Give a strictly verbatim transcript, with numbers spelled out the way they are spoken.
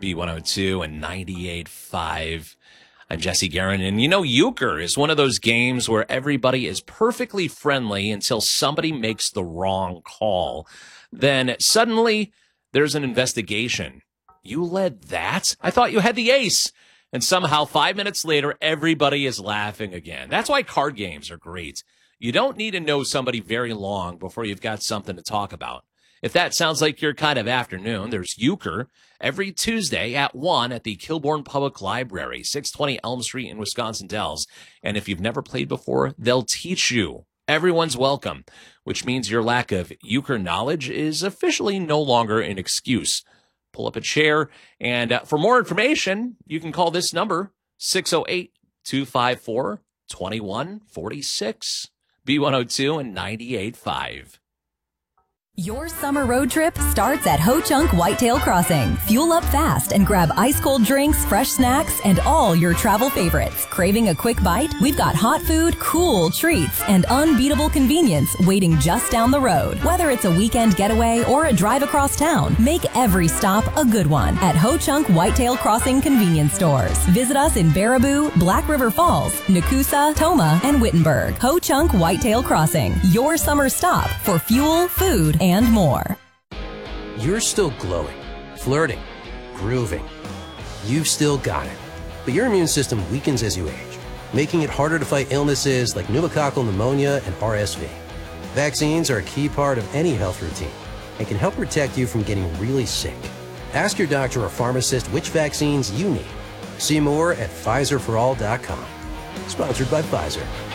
B one oh two and ninety-eight point five. I'm Jesse Guerin. And you know, Euchre is one of those games where everybody is perfectly friendly until somebody makes the wrong call. Then suddenly there's an investigation. You led that? I thought you had the ace. And somehow five minutes later, everybody is laughing again. That's why card games are great. You don't need to know somebody very long before you've got something to talk about. If that sounds like your kind of afternoon, there's Euchre every Tuesday at one at the Kilbourne Public Library, six twenty Elm Street in Wisconsin Dells. And if you've never played before, they'll teach you. Everyone's welcome, which means your lack of Euchre knowledge is officially no longer an excuse. Pull up a chair, and uh, for more information, you can call this number, six oh eight, two five four, two one four six, B one oh two and ninety-eight point five. Your summer road trip starts at Ho Chunk Whitetail Crossing. Fuel up fast and grab ice-cold drinks, fresh snacks, and all your travel favorites. Craving a quick bite? We've got hot food, cool treats, and unbeatable convenience waiting just down the road. Whether it's a weekend getaway or a drive across town, make every stop a good one at Ho Chunk Whitetail Crossing convenience stores. Visit us in Baraboo, Black River Falls, Nakusa, Toma, and Wittenberg. Ho Chunk Whitetail Crossing, your summer stop for fuel, food, and more. You're still glowing, flirting, grooving. You've still got it. But your immune system weakens as you age, making it harder to fight illnesses like pneumococcal pneumonia and R S V. Vaccines are a key part of any health routine and can help protect you from getting really sick. Ask your doctor or pharmacist which vaccines you need. See more at Pfizer for all dot com. Sponsored by Pfizer.